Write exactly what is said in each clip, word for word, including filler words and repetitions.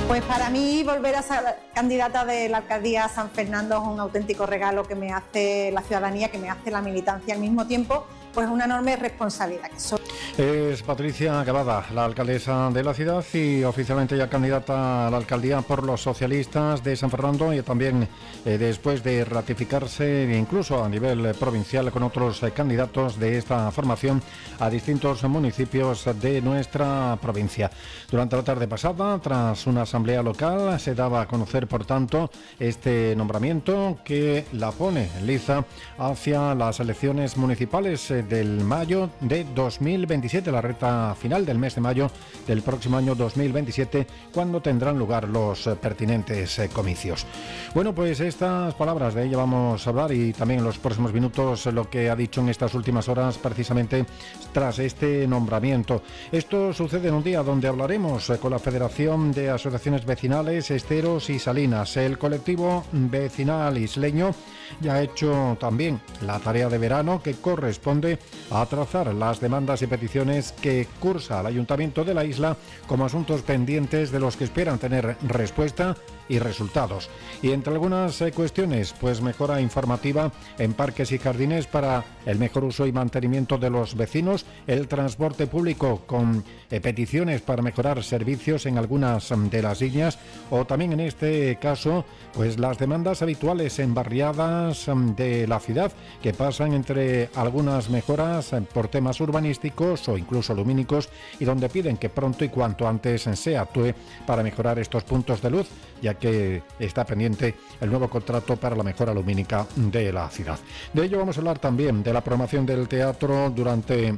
Pues para mí volver a ser candidata de la alcaldía San Fernando es un auténtico regalo que me hace la ciudadanía, que me hace la militancia al mismo tiempo, pues una enorme responsabilidad. Que soy... Es Patricia Cavada, la alcaldesa de la ciudad y oficialmente ya candidata a la alcaldía por los socialistas de San Fernando, y también eh, después de ratificarse incluso a nivel provincial con otros eh, candidatos de esta formación a distintos municipios de nuestra provincia. Durante la tarde pasada, tras una asamblea local, se daba a conocer, por tanto, este nombramiento que la pone en liza hacia las elecciones municipales eh, del mayo de dos mil veintisiete, la recta final del mes de mayo del próximo año dos mil veintisiete, cuando tendrán lugar los eh, pertinentes eh, comicios. Bueno, pues estas palabras, de ello vamos a hablar, y también en los próximos minutos lo que ha dicho en estas últimas horas precisamente tras este nombramiento. Esto sucede en un día donde hablaremos eh, con la Federación de Asociaciones Vecinales Esteros y Salinas. El colectivo vecinal isleño ya ha hecho también la tarea de verano que corresponde a trazar las demandas y peticiones que cursa el Ayuntamiento de la isla como asuntos pendientes de los que esperan tener respuesta y resultados. Y entre algunas eh, cuestiones, pues mejora informativa en parques y jardines para el mejor uso y mantenimiento de los vecinos, el transporte público con eh, peticiones para mejorar servicios en algunas de las líneas, o también en este caso, pues las demandas habituales en barriadas de la ciudad que pasan entre algunas mejoras por temas urbanísticos o incluso lumínicos, y donde piden que pronto y cuanto antes se actúe para mejorar estos puntos de luz, ya que está pendiente el nuevo contrato para la mejora lumínica de la ciudad. De ello vamos a hablar también, de la programación del teatro durante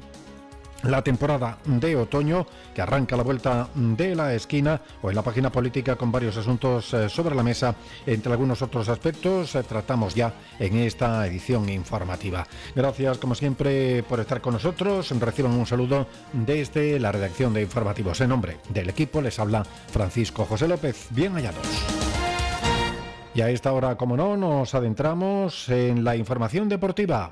la temporada de otoño, que arranca a la vuelta de la esquina, o en la página política, con varios asuntos eh, sobre la mesa. Entre algunos otros aspectos eh, tratamos ya en esta edición informativa. Gracias, como siempre, por estar con nosotros. Reciban un saludo desde la redacción de Informativos. En nombre del equipo les habla Francisco José López. Bien hallados. Y a esta hora, como no, nos adentramos en la información deportiva.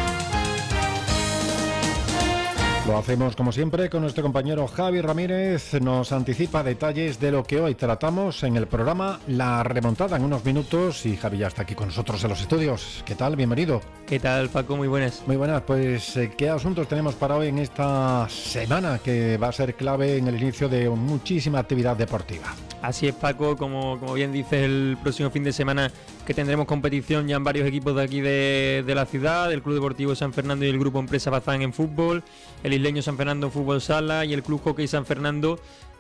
Lo hacemos como siempre con nuestro compañero Javi Ramírez. Nos anticipa detalles de lo que hoy tratamos en el programa La Remontada en unos minutos, y Javi ya está aquí con nosotros en los estudios. ¿Qué tal? Bienvenido. ¿Qué tal, Paco? Muy buenas. Muy buenas, pues ¿qué asuntos tenemos para hoy en esta semana que va a ser clave en el inicio de muchísima actividad deportiva? Así es, Paco, como, como bien dices, el próximo fin de semana que tendremos competición ya en varios equipos de aquí de, de la ciudad, el Club Deportivo San Fernando y el Grupo Empresa Bazán en fútbol, el Isleño San Fernando Fútbol Sala y el Club Hockey San Fernando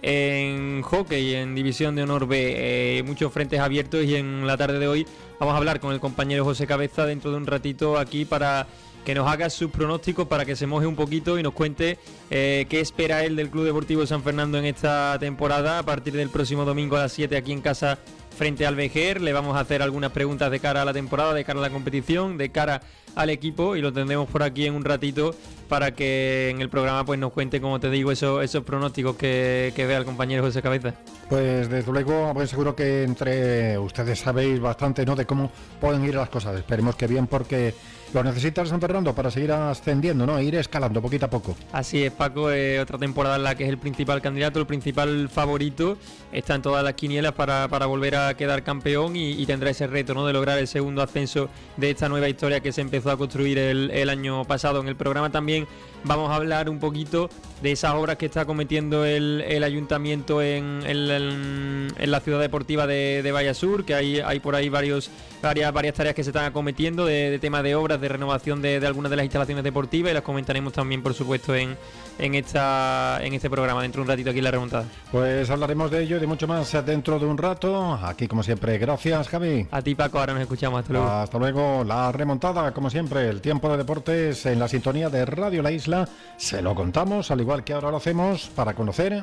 en hockey, en División de Honor B. Eh, muchos frentes abiertos, y en la tarde de hoy vamos a hablar con el compañero José Cabeza dentro de un ratito aquí para que nos haga sus pronósticos, para que se moje un poquito y nos cuente eh, qué espera él del Club Deportivo San Fernando en esta temporada a partir del próximo domingo a las siete aquí en casa frente al Vejer. Le vamos a hacer algunas preguntas de cara a la temporada, de cara a la competición, de cara al equipo, y lo tendremos por aquí en un ratito para que en el programa pues nos cuente, como te digo, esos, esos pronósticos que, que vea el compañero José Cabeza. Pues desde luego, pues seguro que entre ustedes sabéis bastante, ¿no?, de cómo pueden ir las cosas. Esperemos que bien, porque lo necesita el San Fernando para seguir ascendiendo, ¿no?, e ir escalando poquito a poco. Así es, Paco, eh, otra temporada en la que es el principal candidato, el principal favorito, está en todas las quinielas para, para volver a quedar campeón, y, y tendrá ese reto, ¿no?, de lograr el segundo ascenso de esta nueva historia que se empezó a construir el, el año pasado. En el programa también vamos a hablar un poquito de esas obras que está cometiendo el, el ayuntamiento en, en, en la ciudad deportiva de, de Vallasur, que hay, hay por ahí varios, varias, varias tareas que se están acometiendo de, de tema de obras, de renovación de, de algunas de las instalaciones deportivas, y las comentaremos también, por supuesto, en, en, esta, en este programa dentro de un ratito aquí en La Remontada. Pues hablaremos de ello y de mucho más dentro de un rato. Aquí, como siempre, gracias, Javi. A ti, Paco, ahora nos escuchamos. Hasta luego. Hasta luego. La Remontada, como siempre, el tiempo de deportes en la sintonía de Radio La Isla. Se lo contamos, al igual que ahora lo hacemos, para conocer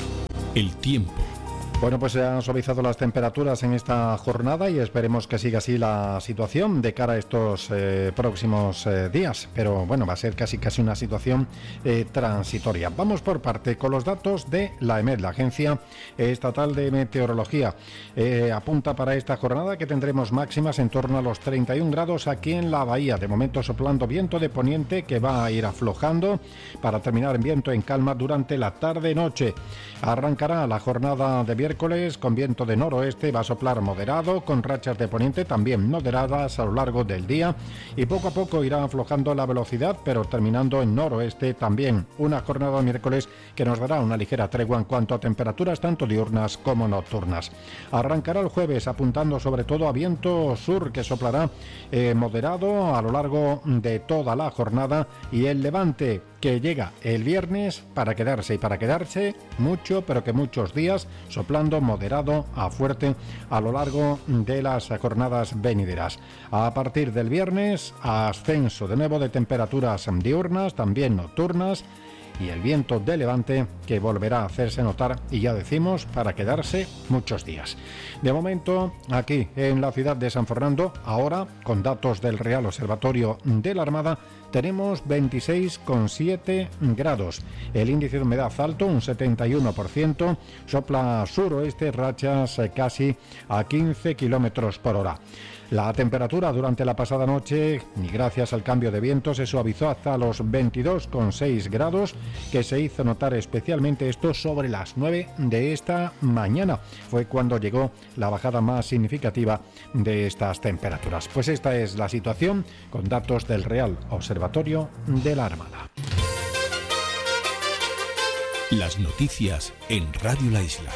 el tiempo. Bueno, pues se han suavizado las temperaturas en esta jornada, y esperemos que siga así la situación de cara a estos eh, próximos eh, días. Pero bueno, va a ser casi casi una situación eh, transitoria. Vamos por parte con los datos de la EMET, la Agencia Estatal de Meteorología. Eh, apunta para esta jornada que tendremos máximas en torno a los treinta y un grados aquí en la bahía. De momento soplando viento de poniente que va a ir aflojando para terminar en viento en calma durante la tarde-noche. Arrancará la jornada de viernes miércoles con viento de noroeste, va a soplar moderado, con rachas de poniente también moderadas a lo largo del día y poco a poco irá aflojando la velocidad, pero terminando en noroeste también. Una jornada miércoles que nos dará una ligera tregua en cuanto a temperaturas tanto diurnas como nocturnas. Arrancará el jueves apuntando sobre todo a viento sur que soplará eh, moderado a lo largo de toda la jornada y el levante que llega el viernes para quedarse y para quedarse mucho, pero que muchos días, soplando moderado a fuerte a lo largo de las jornadas venideras. A partir del viernes, ascenso de nuevo de temperaturas diurnas, también nocturnas, y el viento de levante que volverá a hacerse notar y ya decimos para quedarse muchos días. De momento aquí en la ciudad de San Fernando, ahora con datos del Real Observatorio de la Armada, tenemos veintiséis coma siete grados. El índice de humedad alto, un setenta y uno por ciento, sopla suroeste, rachas casi a quince kilómetros por hora. La temperatura durante la pasada noche, y gracias al cambio de viento, se suavizó hasta los veintidós coma seis grados, que se hizo notar especialmente esto sobre las nueve de esta mañana. Fue cuando llegó la bajada más significativa de estas temperaturas. Pues esta es la situación con datos del Real Observatorio de la Armada. Las noticias en Radio La Isla.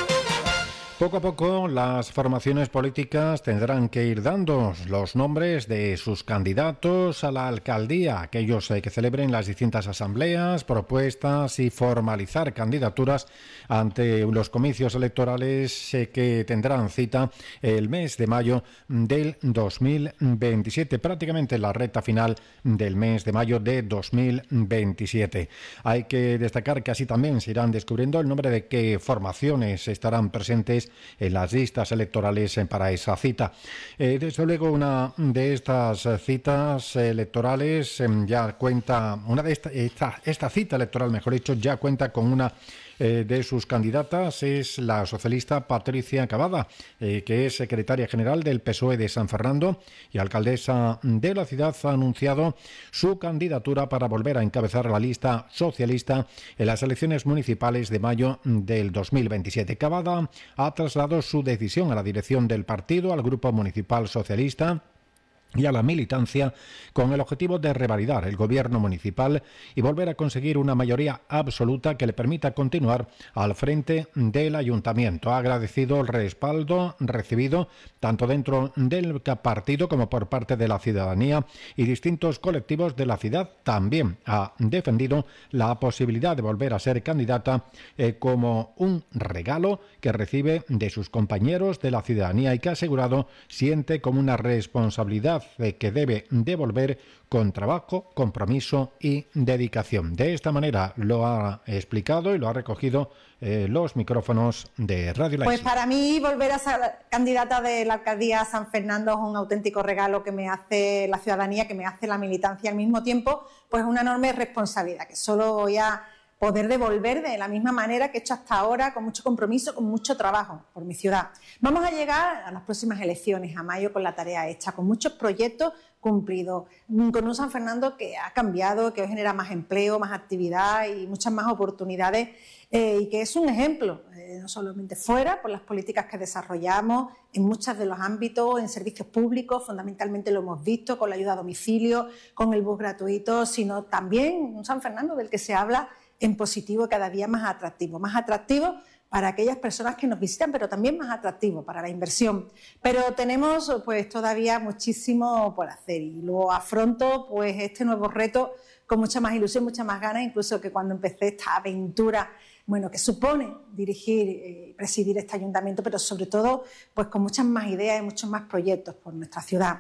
Poco a poco las formaciones políticas tendrán que ir dando los nombres de sus candidatos a la alcaldía, aquellos que celebren las distintas asambleas, propuestas y formalizar candidaturas ante los comicios electorales que tendrán cita el mes de mayo del dos mil veintisiete, prácticamente la recta final del mes de mayo de dos mil veintisiete. Hay que destacar que así también se irán descubriendo el nombre de qué formaciones estarán presentes en las listas electorales para esa cita. Eh, desde luego una de estas citas electorales eh, ya cuenta, una de esta, esta, esta cita electoral, mejor dicho, ya cuenta con una Eh, de sus candidatas, es la socialista Patricia Cavada, eh, que es secretaria general del P S O E de San Fernando y alcaldesa de la ciudad. Ha anunciado su candidatura para volver a encabezar la lista socialista en las elecciones municipales de mayo del dos mil veintisiete. Cavada ha trasladado su decisión a la dirección del partido, al Grupo Municipal Socialista y a la militancia, con el objetivo de revalidar el gobierno municipal y volver a conseguir una mayoría absoluta que le permita continuar al frente del ayuntamiento. Ha agradecido el respaldo recibido tanto dentro del partido como por parte de la ciudadanía y distintos colectivos de la ciudad. También ha defendido la posibilidad de volver a ser candidata eh, como un regalo que recibe de sus compañeros de la ciudadanía y que ha asegurado siente como una responsabilidad que debe devolver con trabajo, compromiso y dedicación. De esta manera lo ha explicado y lo ha recogido eh, los micrófonos de Radio La Isla. Pues para mí volver a ser candidata de la alcaldía San Fernando es un auténtico regalo que me hace la ciudadanía, que me hace la militancia al mismo tiempo, pues una enorme responsabilidad que solo voy a poder devolver de la misma manera que he hecho hasta ahora, con mucho compromiso, con mucho trabajo por mi ciudad. Vamos a llegar a las próximas elecciones, a mayo, con la tarea hecha, con muchos proyectos cumplidos, con un San Fernando que ha cambiado, que hoy genera más empleo, más actividad y muchas más oportunidades, eh, y que es un ejemplo, eh, no solamente fuera, por las políticas que desarrollamos en muchos de los ámbitos, en servicios públicos, fundamentalmente lo hemos visto con la ayuda a domicilio, con el bus gratuito, sino también un San Fernando del que se habla en positivo, cada día más atractivo, más atractivo para aquellas personas que nos visitan, pero también más atractivo para la inversión. Pero tenemos pues todavía muchísimo por hacer y lo afronto pues este nuevo reto con mucha más ilusión, mucha más ganas, incluso que cuando empecé esta aventura, bueno, que supone dirigir y eh, presidir este ayuntamiento, pero sobre todo pues con muchas más ideas y muchos más proyectos por nuestra ciudad.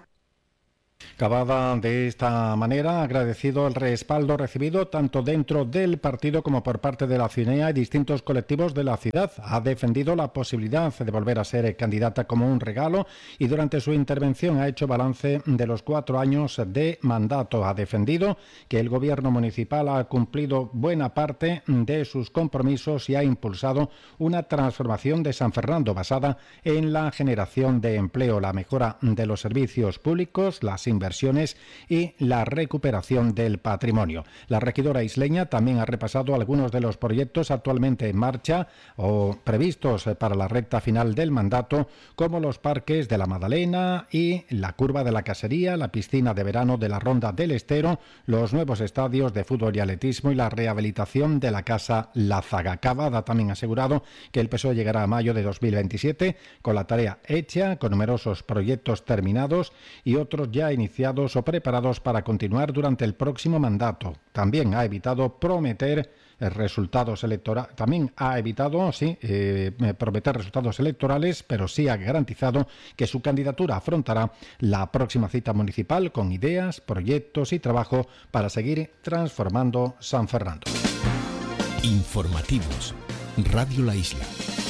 Cavada de esta manera ha agradecido el respaldo recibido tanto dentro del partido como por parte de la ciudadanía y distintos colectivos de la ciudad. Ha defendido la posibilidad de volver a ser candidata como un regalo y durante su intervención ha hecho balance de los cuatro años de mandato. Ha defendido que el gobierno municipal ha cumplido buena parte de sus compromisos y ha impulsado una transformación de San Fernando basada en la generación de empleo, la mejora de los servicios públicos, la las inversiones y la recuperación del patrimonio. La regidora isleña también ha repasado algunos de los proyectos actualmente en marcha o previstos para la recta final del mandato, como los parques de la Madalena y la curva de la Casería, la piscina de verano de la Ronda del Estero, los nuevos estadios de fútbol y atletismo y la rehabilitación de la Casa La Zaga. Cavada también ha asegurado que el P S O E llegará a mayo de dos mil veintisiete con la tarea hecha, con numerosos proyectos terminados y otros ya iniciados o preparados para continuar durante el próximo mandato. También ha evitado prometer resultados electorales, también ha evitado sí, eh, prometer resultados electorales, pero sí ha garantizado que su candidatura afrontará la próxima cita municipal con ideas, proyectos y trabajo para seguir transformando San Fernando. Informativos, Radio La Isla.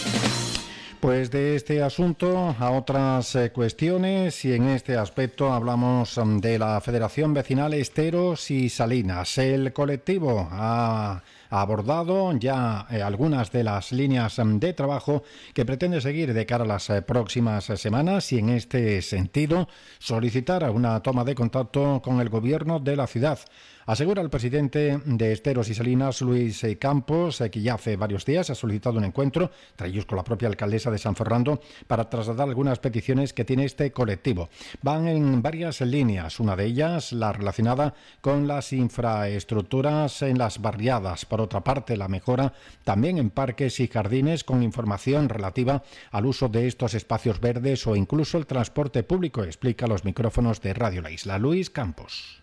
Pues de este asunto a otras eh, cuestiones, y en este aspecto hablamos um, de la Federación Vecinal Esteros y Salinas. El colectivo ha abordado ya eh, algunas de las líneas um, de trabajo que pretende seguir de cara a las eh, próximas eh, semanas y en este sentido solicitar una toma de contacto con el gobierno de la ciudad. Asegura el presidente de Esteros y Salinas, Luis Campos, que ya hace varios días ha solicitado un encuentro, entre ellos con la propia alcaldesa de San Fernando, para trasladar algunas peticiones que tiene este colectivo. Van en varias líneas, una de ellas la relacionada con las infraestructuras en las barriadas. Por otra parte, la mejora también en parques y jardines con información relativa al uso de estos espacios verdes o incluso el transporte público, explica a los micrófonos de Radio La Isla. Luis Campos.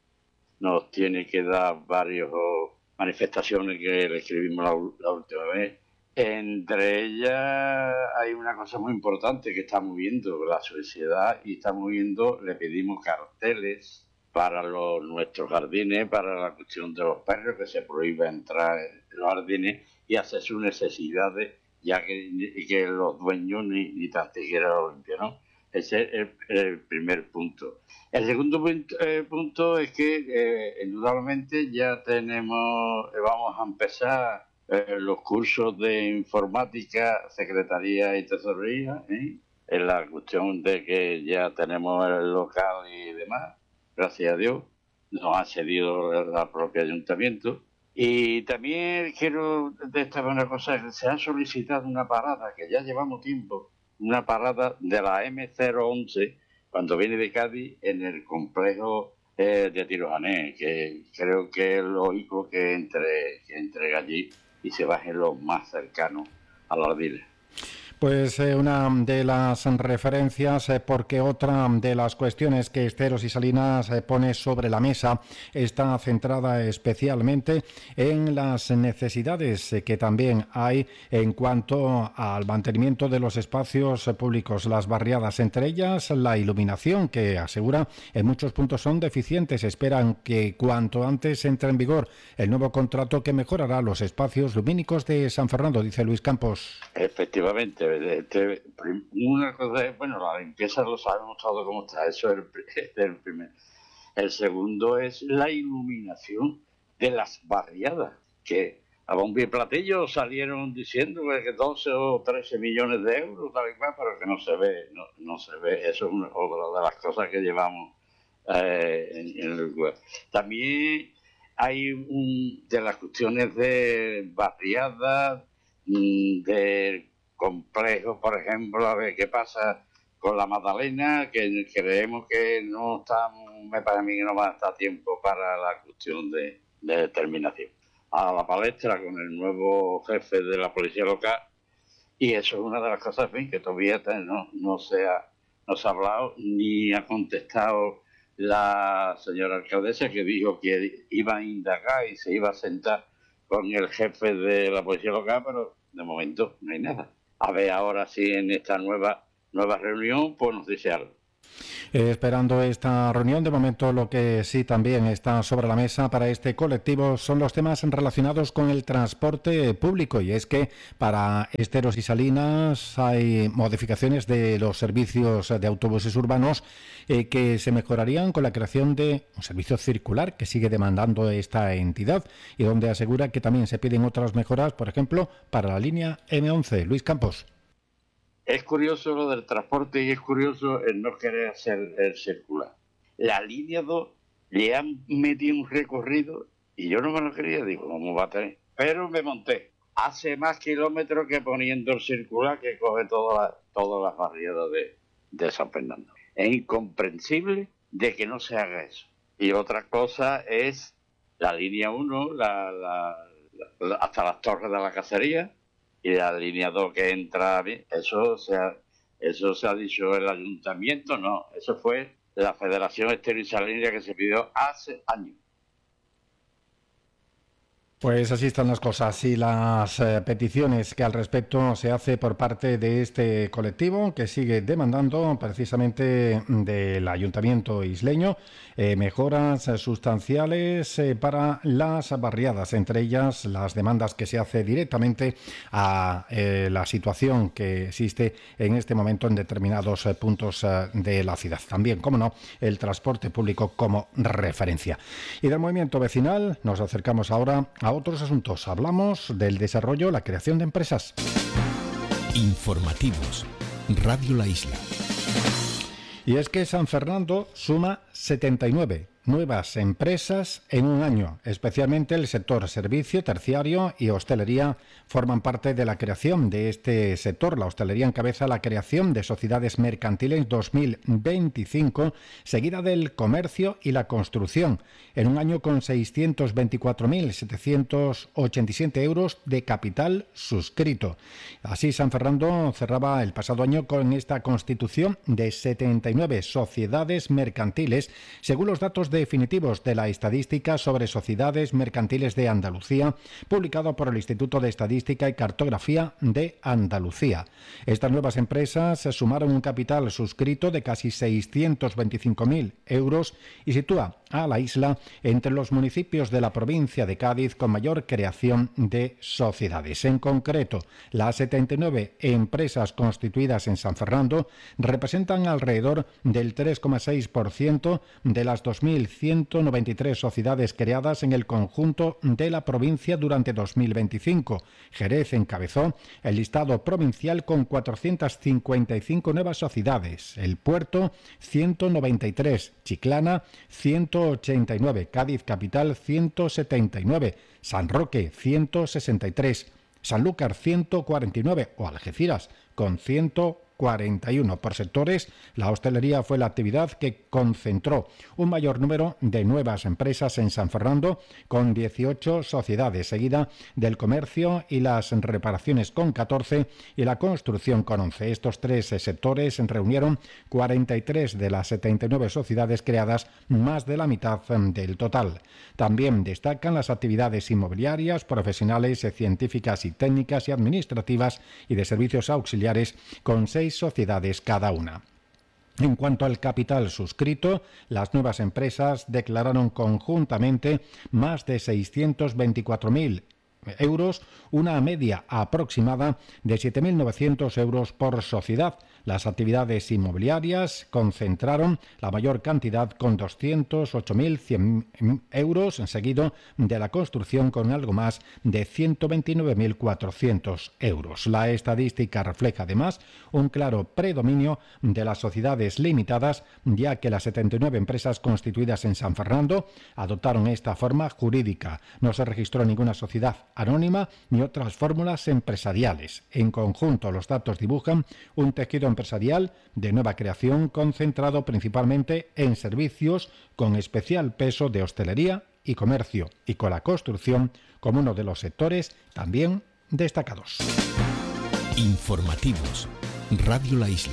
Nos tiene que dar varias manifestaciones que le escribimos la, la última vez. Entre ellas hay una cosa muy importante que está moviendo la sociedad y está moviendo, le pedimos carteles para los, nuestros jardines, para la cuestión de los perros, que se prohíba entrar en los jardines y hacer sus necesidades, ya que, que los dueños ni, ni tan siquiera lo limpian, ¿no? Ese es el, el primer punto. El segundo punto, eh, punto es que eh, indudablemente ya tenemos, eh, vamos a empezar eh, los cursos de informática, secretaría y tesorería, ¿eh? En la cuestión de que ya tenemos el local y demás, gracias a Dios, nos ha cedido el, el propio ayuntamiento. Y también quiero destacar una cosa, que se ha solicitado una parada, que ya llevamos tiempo, una parada de la eme cero once cuando viene de Cádiz en el complejo eh, de Tirojané, que creo que es lógico que entre, que entre allí y se baje lo más cercano a los ardiles. Pues eh, una de las referencias, eh, porque otra de las cuestiones que Esteros y Salinas eh, pone sobre la mesa está centrada especialmente en las necesidades eh, que también hay en cuanto al mantenimiento de los espacios eh, públicos, las barriadas, entre ellas la iluminación, que asegura en muchos puntos son deficientes. Esperan que cuanto antes entre en vigor el nuevo contrato que mejorará los espacios lumínicos de San Fernando, dice Luis Campos. Efectivamente. Este, una cosa es, bueno, la limpieza lo sabemos todo cómo está, eso es el, es el primer. El segundo es la iluminación de las barriadas, que a bombo y platillo salieron diciendo que doce o trece millones de euros, tal y cual, pero que no se ve, no, no se ve. Eso es una, otra de las cosas que llevamos eh, en, en el web. También hay un, de las cuestiones de barriadas, de complejos, por ejemplo, a ver qué pasa con la Magdalena, que creemos que no está, me parece a mí que no va a estar tiempo para la cuestión de, de determinación. A la palestra con el nuevo jefe de la policía local, y eso es una de las cosas, en fin, que todavía no, no, se ha, no se ha hablado, ni ha contestado la señora alcaldesa, que dijo que iba a indagar y se iba a sentar con el jefe de la policía local, pero de momento no hay nada. A ver ahora sí en esta nueva nueva reunión pues nos dice algo. Eh, esperando esta reunión, de momento lo que sí también está sobre la mesa para este colectivo son los temas relacionados con el transporte público, y es que para Esteros y Salinas hay modificaciones de los servicios de autobuses urbanos eh, que se mejorarían con la creación de un servicio circular que sigue demandando esta entidad y donde asegura que también se piden otras mejoras, por ejemplo, para la línea eme once. Luis Campos. Es curioso lo del transporte y es curioso el no querer hacer el circular. la línea dos le han metido un recorrido y yo no me lo quería, digo, ¿cómo va a tener? Pero me monté. Hace más kilómetros que poniendo el circular que coge todas las todas las barriadas de, de San Fernando. Es incomprensible de que no se haga eso. Y otra cosa es la línea uno, la, la, la, hasta las torres de la cacería, y la línea dos que entra, eso se ha, eso se ha dicho el ayuntamiento, no, eso fue la Federación Estero y Salina que se pidió hace años. Pues así están las cosas y las eh, peticiones que al respecto se hace por parte de este colectivo que sigue demandando precisamente del Ayuntamiento isleño eh, mejoras sustanciales eh, para las barriadas, entre ellas las demandas que se hace directamente a eh, la situación que existe en este momento en determinados eh, puntos eh, de la ciudad. También, como no, el transporte público como referencia. Y del movimiento vecinal nos acercamos ahora a otros asuntos. Hablamos del desarrollo, la creación de empresas. Informativos. Radio La Isla. Y es que San Fernando suma setenta y nueve nuevas empresas en un año. Especialmente el sector servicio, terciario y hostelería forman parte de la creación de este sector. La hostelería encabeza la creación de sociedades mercantiles dos mil veinticinco, seguida del comercio y la construcción, en un año con seiscientos veinticuatro mil setecientos ochenta y siete euros de capital suscrito. Así, San Fernando cerraba el pasado año con esta constitución de setenta y nueve sociedades mercantiles, según los datos definitivos de la Estadística sobre Sociedades Mercantiles de Andalucía, publicado por el Instituto de Estadística y Cartografía de Andalucía. Estas nuevas empresas sumaron un capital suscrito de casi seiscientos veinticinco mil euros y sitúa a la isla entre los municipios de la provincia de Cádiz con mayor creación de sociedades. En concreto, las setenta y nueve empresas constituidas en San Fernando representan alrededor del tres coma seis por ciento de las dos mil ciento noventa y tres sociedades creadas en el conjunto de la provincia durante dos mil veinticinco. Jerez encabezó el listado provincial con cuatrocientas cincuenta y cinco nuevas sociedades, El Puerto ciento noventa y tres, Chiclana ciento ochenta y nueve, Cádiz capital ciento setenta y nueve, San Roque ciento sesenta y tres, Sanlúcar ciento cuarenta y nueve o Algeciras con ciento cuarenta y uno. Por sectores, la hostelería fue la actividad que concentró un mayor número de nuevas empresas en San Fernando, con dieciocho sociedades, seguida del comercio y las reparaciones con catorce y la construcción con once. Estos tres sectores reunieron cuarenta y tres de las setenta y nueve sociedades creadas, más de la mitad del total. También destacan las actividades inmobiliarias, profesionales, científicas y técnicas y administrativas y de servicios auxiliares, con seis sociedades cada una. En cuanto al capital suscrito, las nuevas empresas declararon conjuntamente más de seiscientos veinticuatro mil euros, una media aproximada de siete mil novecientos euros por sociedad. Las actividades inmobiliarias concentraron la mayor cantidad con doscientos ocho mil cien euros, seguido de la construcción con algo más de ciento veintinueve mil cuatrocientos euros. La estadística refleja además un claro predominio de las sociedades limitadas, ya que las setenta y nueve empresas constituidas en San Fernando adoptaron esta forma jurídica. No se registró ninguna sociedad anónima ni otras fórmulas empresariales. En conjunto, los datos dibujan un tejido empresarial de nueva creación concentrado principalmente en servicios, con especial peso de hostelería y comercio, y con la construcción como uno de los sectores también destacados. Informativos. Radio La Isla.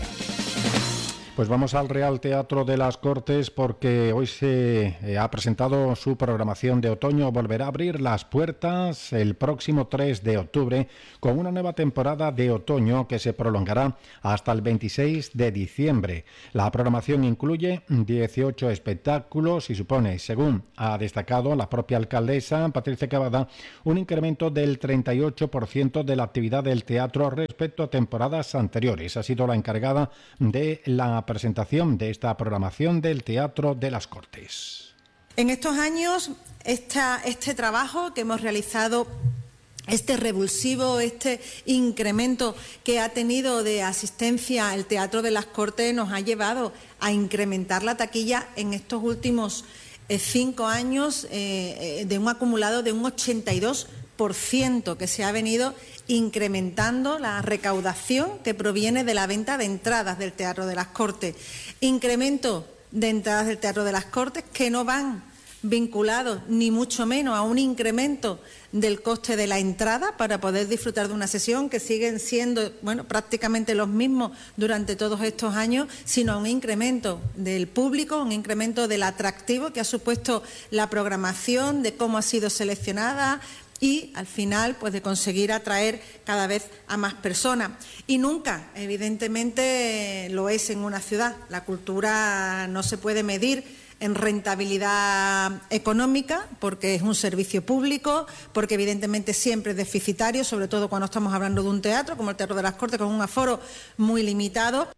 Pues vamos al Real Teatro de las Cortes, porque hoy se eh, ha presentado su programación de otoño. Volverá a abrir las puertas el próximo tres de octubre con una nueva temporada de otoño que se prolongará hasta el veintiséis de diciembre. La programación incluye dieciocho espectáculos y supone, según ha destacado la propia alcaldesa Patricia Cavada, un incremento del treinta y ocho por ciento de la actividad del teatro respecto a temporadas anteriores. Ha sido la encargada de la presentación de esta programación del Teatro de las Cortes. En estos años, esta, este trabajo que hemos realizado este revulsivo, este incremento que ha tenido de asistencia el Teatro de las Cortes nos ha llevado a incrementar la taquilla en estos últimos eh, cinco años eh, de un acumulado de un ochenta y dos por ciento, que se ha venido incrementando la recaudación que proviene de la venta de entradas del Teatro de las Cortes. Incremento de entradas del Teatro de las Cortes que no van vinculados ni mucho menos a un incremento del coste de la entrada para poder disfrutar de una sesión, que siguen siendo bueno prácticamente los mismos durante todos estos años, sino a un incremento del público, un incremento del atractivo que ha supuesto la programación, de cómo ha sido seleccionada y al final pues de conseguir atraer cada vez a más personas. Y nunca, evidentemente, lo es en una ciudad. La cultura no se puede medir en rentabilidad económica, porque es un servicio público, porque evidentemente siempre es deficitario, sobre todo cuando estamos hablando de un teatro como el Teatro de las Cortes, con un aforo muy limitado.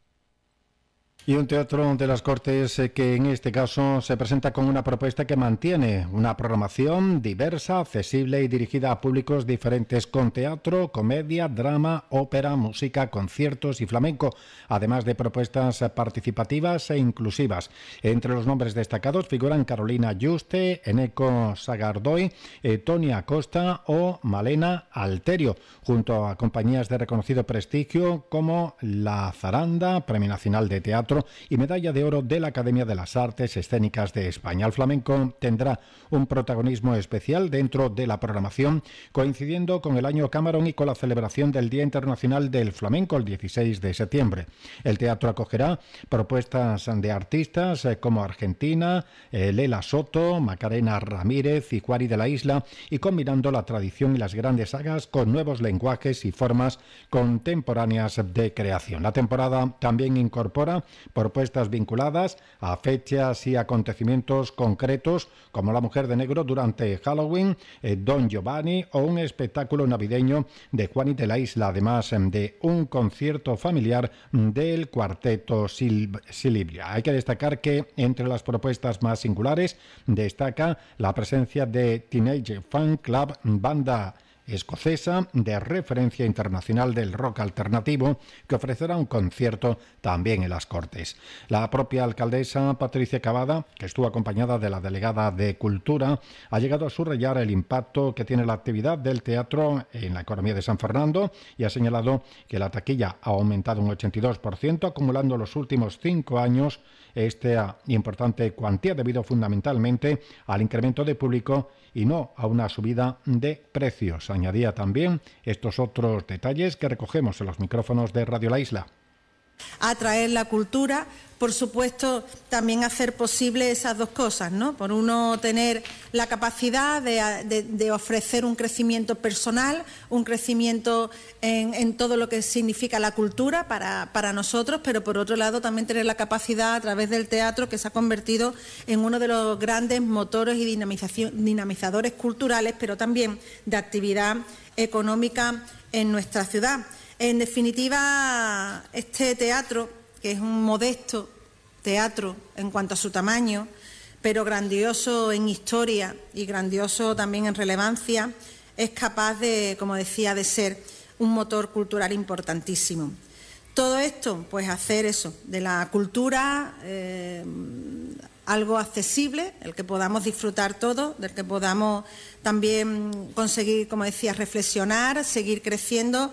Y un Teatro de las Cortes que en este caso se presenta con una propuesta que mantiene una programación diversa, accesible y dirigida a públicos diferentes, con teatro, comedia, drama, ópera, música, conciertos y flamenco, además de propuestas participativas e inclusivas. Entre los nombres destacados figuran Carolina Yuste, Eneco Sagardoy, eh, Tony Acosta o Malena Alterio, junto a compañías de reconocido prestigio como La Zaranda, Premio Nacional de Teatro y medalla de oro de la Academia de las Artes Escénicas de España. El flamenco tendrá un protagonismo especial dentro de la programación, coincidiendo con el Año Camarón y con la celebración del Día Internacional del Flamenco el dieciséis de septiembre. El teatro acogerá propuestas de artistas como Argentina, eh, Lela Soto, Macarena Ramírez y Juari de la Isla, y combinando la tradición y las grandes sagas con nuevos lenguajes y formas contemporáneas de creación. La temporada también incorpora propuestas vinculadas a fechas y acontecimientos concretos, como La Mujer de Negro durante Halloween, eh, Don Giovanni o un espectáculo navideño de Juani de la Isla, además de un concierto familiar del Cuarteto Sil- Silibria. Hay que destacar que entre las propuestas más singulares destaca la presencia de Teenage Fan Club, banda escocesa de referencia internacional del rock alternativo, que ofrecerá un concierto también en las Cortes. La propia alcaldesa Patricia Cavada, que estuvo acompañada de la delegada de Cultura, ha llegado a subrayar el impacto que tiene la actividad del teatro en la economía de San Fernando y ha señalado que la taquilla ha aumentado un ochenta y dos por ciento, acumulando los últimos cinco años esta importante cuantía debido fundamentalmente al incremento de público y no a una subida de precios. Añadía también estos otros detalles que recogemos en los micrófonos de Radio La Isla. Atraer la cultura, por supuesto, también hacer posible esas dos cosas, ¿no? Por uno, tener la capacidad de, de, de ofrecer un crecimiento personal, un crecimiento en, en todo lo que significa la cultura para, para nosotros, pero por otro lado también tener la capacidad a través del teatro, que se ha convertido en uno de los grandes motores y dinamización, dinamizadores culturales, pero también de actividad económica en nuestra ciudad. En definitiva, este teatro, que es un modesto teatro en cuanto a su tamaño, pero grandioso en historia y grandioso también en relevancia, es capaz de, como decía, de ser un motor cultural importantísimo. Todo esto, pues hacer eso, de la cultura eh, algo accesible, el que podamos disfrutar todo, del que podamos también conseguir, como decía, reflexionar, seguir creciendo.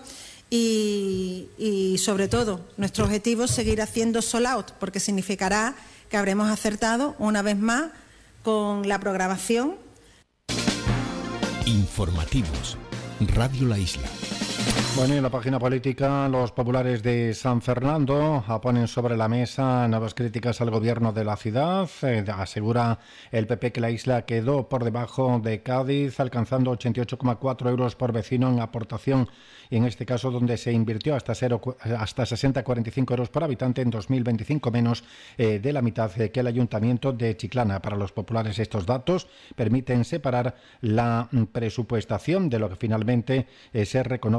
Y, y sobre todo, nuestro objetivo es seguir haciendo sold out, porque significará que habremos acertado una vez más con la programación. Informativos, Radio La Isla. Bueno, y en la página política, los populares de San Fernando ponen sobre la mesa nuevas críticas al gobierno de la ciudad. Eh, asegura el P P que la isla quedó por debajo de Cádiz, alcanzando ochenta y ocho coma cuatro euros por vecino en aportación, y en este caso donde se invirtió hasta, cero, hasta sesenta coma cuarenta y cinco euros por habitante en dos mil veinticinco, menos eh, de la mitad que el Ayuntamiento de Chiclana. Para los populares, estos datos permiten separar la presupuestación de lo que finalmente eh, se reconoce como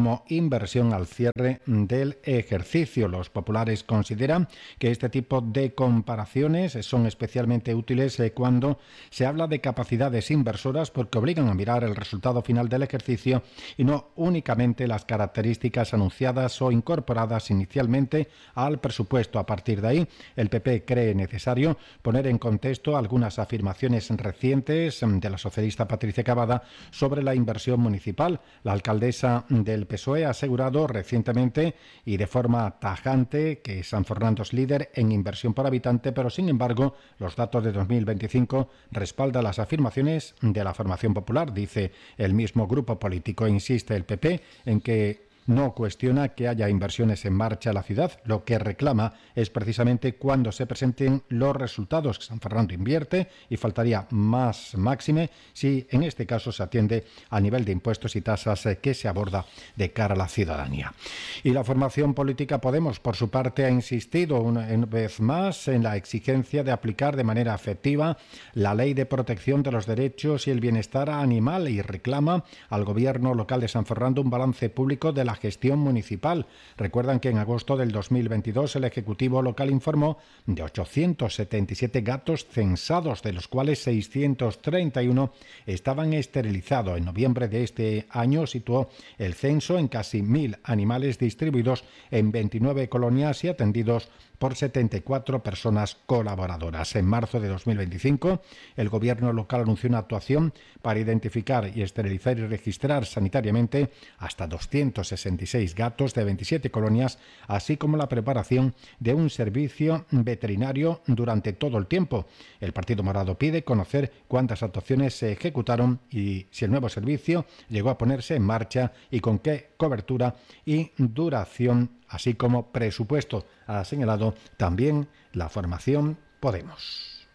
como inversión al cierre del ejercicio. Los populares consideran que este tipo de comparaciones son especialmente útiles cuando se habla de capacidades inversoras, porque obligan a mirar el resultado final del ejercicio y no únicamente las características anunciadas o incorporadas inicialmente al presupuesto. A partir de ahí, el P P cree necesario poner en contexto algunas afirmaciones recientes de la socialista Patricia Cavada sobre la inversión municipal. La alcaldesa del P S O E ha asegurado recientemente y de forma tajante que San Fernando es líder en inversión por habitante, pero sin embargo los datos de dos mil veinticinco respaldan las afirmaciones de la formación popular. Dice el mismo grupo político, insiste el P P en que no cuestiona que haya inversiones en marcha en la ciudad. Lo que reclama es precisamente cuando se presenten los resultados. San Fernando invierte y faltaría más máxime si en este caso se atiende al nivel de impuestos y tasas que se aborda de cara a la ciudadanía. Y la formación política Podemos, por su parte, ha insistido una vez más en la exigencia de aplicar de manera efectiva la Ley de Protección de los Derechos y el Bienestar Animal y reclama al gobierno local de San Fernando un balance público de la gestión municipal. Recuerdan que en agosto del dos mil veintidós el Ejecutivo local informó de ochocientos setenta y siete gatos censados, de los cuales seiscientos treinta y uno estaban esterilizados. En noviembre de este año situó el censo en casi mil animales distribuidos en veintinueve colonias y atendidos por setenta y cuatro personas colaboradoras. En marzo de dos mil veinticinco, el gobierno local anunció una actuación para identificar y esterilizar y registrar sanitariamente hasta doscientos sesenta y seis gatos de veintisiete colonias, así como la preparación de un servicio veterinario durante todo el tiempo. El Partido Morado pide conocer cuántas actuaciones se ejecutaron y si el nuevo servicio llegó a ponerse en marcha y con qué cobertura y duración, así como presupuesto. Ha señalado también la formación Podemos.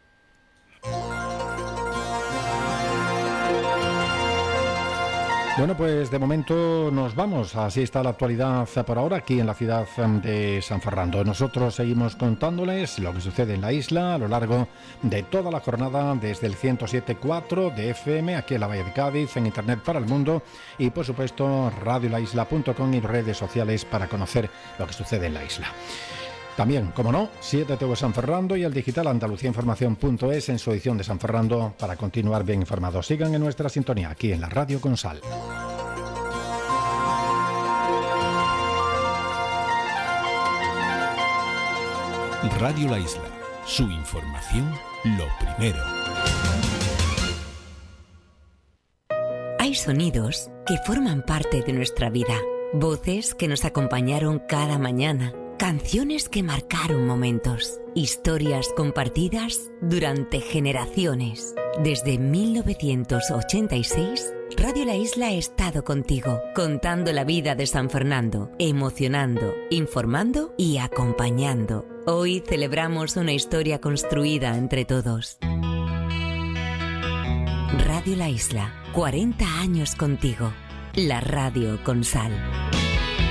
Bueno, pues de momento nos vamos. Así está la actualidad por ahora aquí en la ciudad de San Fernando. Nosotros seguimos contándoles lo que sucede en la isla a lo largo de toda la jornada desde el ciento siete punto cuatro de F M aquí en la Bahía de Cádiz, en Internet para el mundo y por supuesto radio la isla punto com y redes sociales para conocer lo que sucede en la isla. También, como no, siete T V San Fernando y el digital andalucía información punto es en su edición de San Fernando para continuar bien informados. Sigan en nuestra sintonía aquí en la Radio con Sal. Radio La Isla, su información lo primero. Hay sonidos que forman parte de nuestra vida, voces que nos acompañaron cada mañana, canciones que marcaron momentos, historias compartidas durante generaciones. Desde mil novecientos ochenta y seis, Radio La Isla ha estado contigo, contando la vida de San Fernando, emocionando, informando y acompañando. Hoy celebramos una historia construida entre todos. Radio La Isla, cuarenta años contigo. La radio con sal.